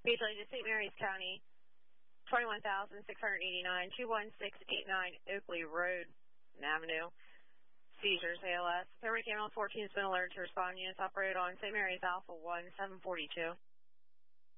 Usually to St. Mary's County, 21,689, 21689 Oakley Road, Avenue. Seizures, ALS. Paramedic Ambulance 14 has been alerted to respond. Units operated on St. Mary's Alpha 1, 742.